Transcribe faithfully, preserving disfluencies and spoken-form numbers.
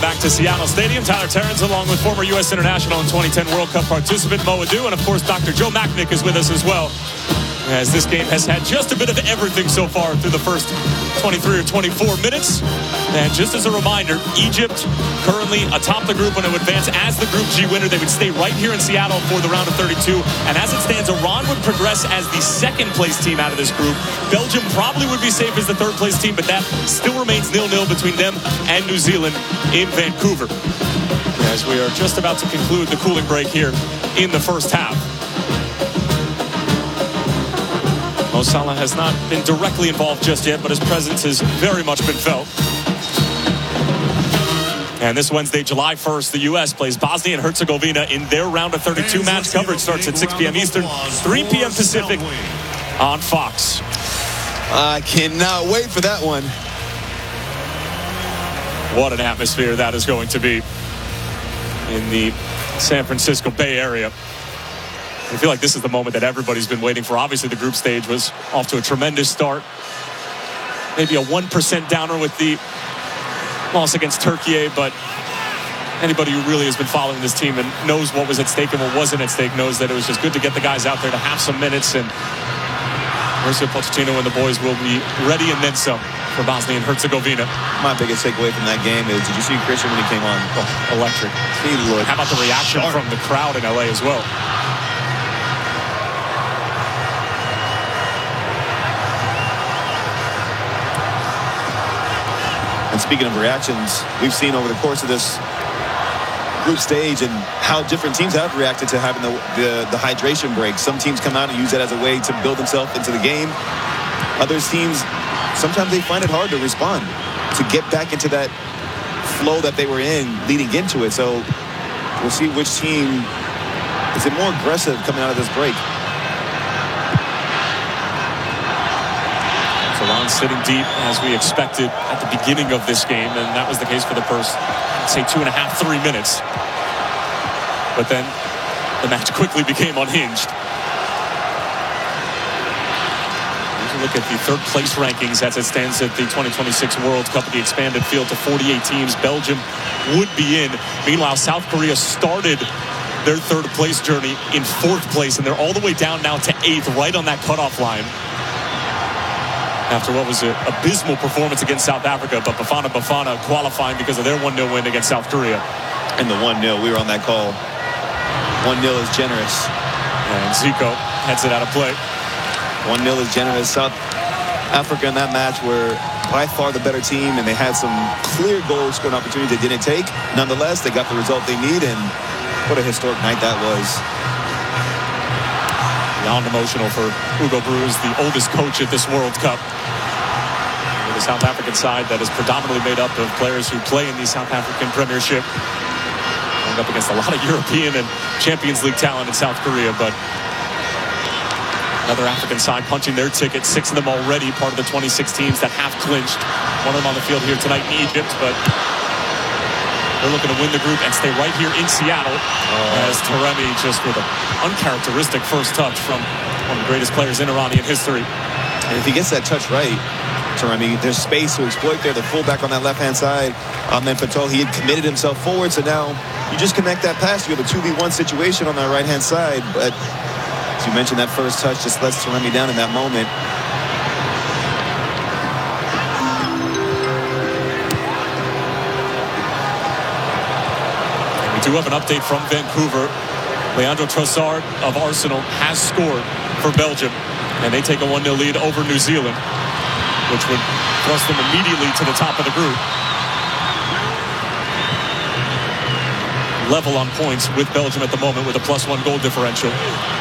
Back to Seattle Stadium. Tyler Terrence along with former U S international and twenty ten World Cup participant Mo Adu, and of course Doctor Joe Machnik is with us as well, as this game has had just a bit of everything so far through the first twenty-three or twenty-four minutes. And just as a reminder, Egypt currently atop the group when it would advance as the Group G winner. They would stay right here in Seattle for the round of thirty-two. And as it stands, Iran would progress as the second place team out of this group. Belgium probably would be safe as the third place team, but that still remains nil nil between them and New Zealand in Vancouver, as we are just about to conclude the cooling break here in the first half. Mo Salah has not been directly involved just yet, but his presence has very much been felt. And this Wednesday, July first, the U S plays Bosnia and Herzegovina in their round of thirty-two. Match coverage starts at six p m Eastern, three p m Pacific on Fox. I cannot wait for that one. What an atmosphere that is going to be in the San Francisco Bay Area. I feel like this is the moment that everybody's been waiting for. Obviously, the group stage was off to a tremendous start. Maybe a one percent downer with the loss against Turkey, but anybody who really has been following this team and knows what was at stake and what wasn't at stake knows that it was just good to get the guys out there to have some minutes. And Mauricio Pochettino and the boys will be ready and then some for Bosnia and Herzegovina. My biggest takeaway from that game is, did you see Christian when he came on? Oh, electric. He looked How about the reaction sharp from the crowd in L A as well? And speaking of reactions, we've seen over the course of this group stage and how different teams have reacted to having the, the, the hydration break. Some teams come out and use that as a way to build themselves into the game. Other teams, sometimes they find it hard to respond, to get back into that flow that they were in leading into it. So we'll see which team is it more aggressive coming out of this break. Iran sitting deep as we expected at the beginning of this game, and that was the case for the first, say, two and a half, three minutes. But then the match quickly became unhinged. Here's a look at the third place rankings as it stands at the twenty twenty-six World Cup of the expanded field to forty-eight teams. Belgium would be in. Meanwhile, South Korea started their third place journey in fourth place, and they're all the way down now to eighth, right on that cutoff line, after what was an abysmal performance against South Africa. But Bafana Bafana qualifying because of their one nil win against South Korea. And the one nil, we were on that call. one nil is generous. And Zico heads it out of play. one nil is generous. South Africa in that match were by far the better team, and they had some clear goal scoring opportunities they didn't take. Nonetheless, they got the result they need, and what a historic night that was. Beyond emotional for Hugo Broos, the oldest coach at this World Cup. With a South African side that is predominantly made up of players who play in the South African Premiership. Going up against a lot of European and Champions League talent in South Korea, but another African side punching their ticket. Six of them already part of the twenty-six teams that have clinched. One of them on the field here tonight in Egypt, but they're looking to win the group and stay right here in Seattle. Oh. As Taremi just with an uncharacteristic first touch from one of the greatest players in Iranian history. And if he gets that touch right, Taremi, there's space to exploit there. The fullback on that left-hand side, Ahmed Fatou, he had committed himself forward. So now you just connect that pass. You have a two v one situation on that right-hand side. But as you mentioned, that first touch just lets Taremi down in that moment. We do have an update from Vancouver. Leandro Trossard of Arsenal has scored for Belgium, and they take a one nil lead over New Zealand, which would thrust them immediately to the top of the group. Level on points with Belgium at the moment with a plus one goal differential.